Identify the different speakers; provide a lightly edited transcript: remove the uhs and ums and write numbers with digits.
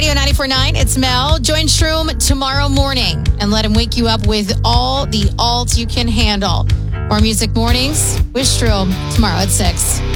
Speaker 1: Radio 94.9. It's Mel. Join Shroom tomorrow morning and let him wake you up with all the alt you can handle. More Music Mornings with Shroom tomorrow at 6.